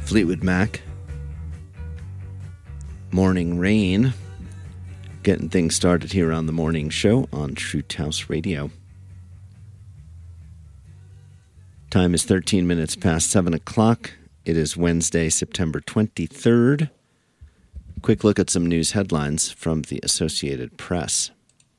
Fleetwood Mac. Morning Rain. Getting things started here on the morning show on Truth House Radio. Time is 13 minutes past 7 o'clock. It is Wednesday, September 23rd. Quick look at some news headlines from the Associated Press.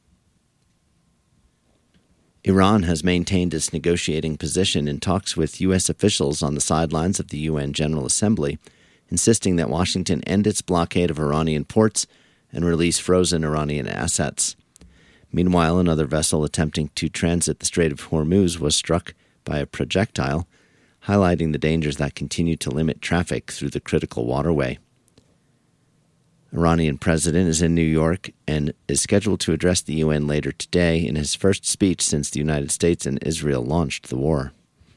Iran has maintained its negotiating position in talks with U.S. officials on the sidelines of the UN General Assembly, insisting that Washington end its blockade of Iranian ports and release frozen Iranian assets. Meanwhile, another vessel attempting to transit the Strait of Hormuz was struck by a projectile, highlighting the dangers that continue to limit traffic through the critical waterway. Iranian president is in New York and is scheduled to address the UN later today in his first speech since the United States and Israel launched the war.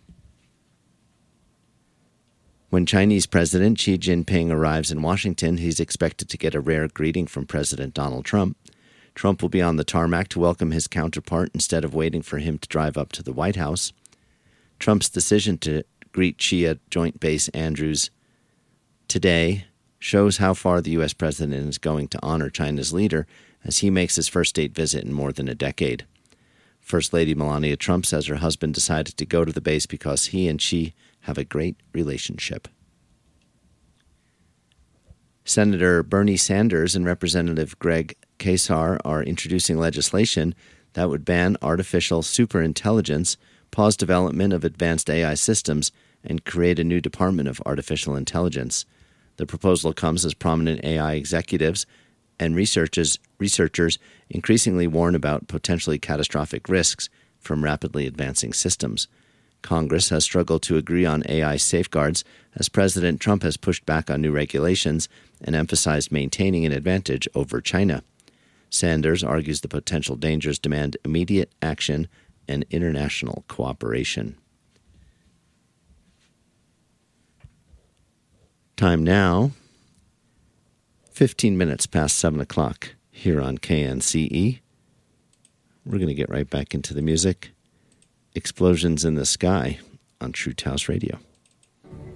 When Chinese President Xi Jinping arrives in Washington, he's expected to get a rare greeting from President Donald Trump. Trump will be on the tarmac to welcome his counterpart instead of waiting for him to drive up to the White House. Trump's decision to greet Xi at Joint Base Andrews today shows how far the U.S. president is going to honor China's leader as he makes his first state visit in more than a decade. First Lady Melania Trump says her husband decided to go to the base because he and she have a great relationship. Senator Bernie Sanders and Representative Greg Casar are introducing legislation that would ban artificial superintelligence, pause development of advanced AI systems, and create a new Department of Artificial Intelligence. The proposal comes as prominent AI executives and researchers increasingly warn about potentially catastrophic risks from rapidly advancing systems. Congress has struggled to agree on AI safeguards as President Trump has pushed back on new regulations and emphasized maintaining an advantage over China. Sanders argues the potential dangers demand immediate action and international cooperation. Time now, 15 minutes past 7 o'clock here on KNCE. We're going to get right back into the music. Explosions in the Sky on Truth House Radio.